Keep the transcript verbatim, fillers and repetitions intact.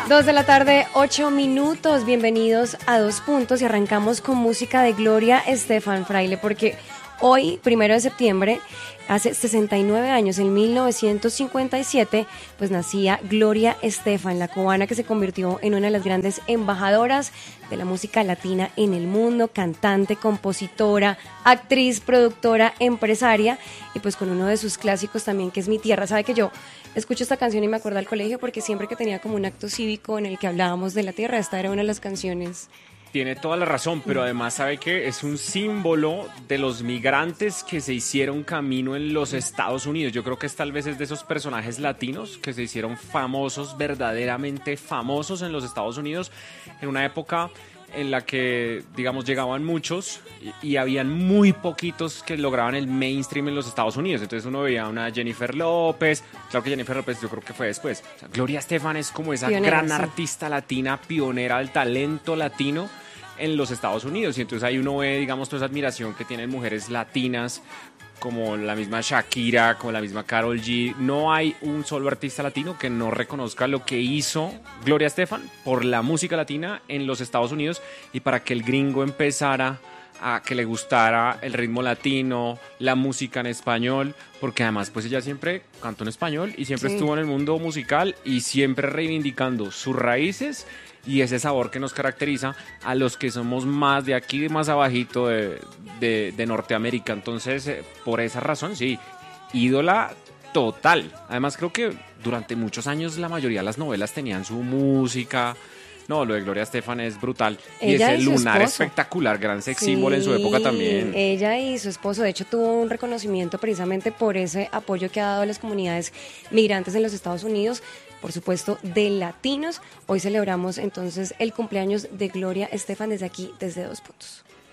Dos de la tarde, ocho minutos. Bienvenidos a Dos Puntos y arrancamos con música de Gloria Estefan, Fraile, porque hoy, primero de septiembre, hace sesenta y nueve años, en mil novecientos cincuenta y siete, pues nacía Gloria Estefan, la cubana que se convirtió en una de las grandes embajadoras de la música latina en el mundo, cantante, compositora, actriz, productora, empresaria, y pues con uno de sus clásicos también, que es Mi Tierra. Sabe que yo escucho esta canción y me acuerdo al colegio porque siempre que tenía como un acto cívico en el que hablábamos de la tierra, esta era una de las canciones. Tiene toda la razón, pero además sabe que es un símbolo de los migrantes que se hicieron camino en los Estados Unidos. Yo creo que es, tal vez es de esos personajes latinos que se hicieron famosos, verdaderamente famosos en los Estados Unidos, en una época en la que, digamos, llegaban muchos y, y habían muy poquitos que lograban el mainstream en los Estados Unidos. Entonces uno veía a una Jennifer López, claro que Jennifer López yo creo que fue después. O sea, Gloria Estefan es como esa Pionera, gran sí. artista latina, pionera del talento latino en los Estados Unidos. Y entonces ahí uno ve, digamos, toda esa admiración que tienen mujeres latinas, como la misma Shakira, como la misma Karol G. No hay un solo artista latino que no reconozca lo que hizo Gloria Estefan por la música latina en los Estados Unidos y para que el gringo empezara a que le gustara el ritmo latino, la música en español, porque además pues ella siempre cantó en español y siempre Sí. estuvo en el mundo musical y siempre reivindicando sus raíces y ese sabor que nos caracteriza a los que somos más de aquí, más abajito de, de, de Norteamérica. Entonces, eh, por esa razón, sí, ídola total. Además, creo que durante muchos años la mayoría de las novelas tenían su música. No, lo de Gloria Estefan es brutal. Y Ella ese y su lunar esposo. espectacular, gran sex symbol en su Sí, época también. Ella y su esposo, de hecho, tuvo un reconocimiento precisamente por ese apoyo que ha dado a las comunidades migrantes en los Estados Unidos, por supuesto, de latinos. Hoy celebramos entonces el cumpleaños de Gloria Estefan desde aquí, desde Dos Puntos.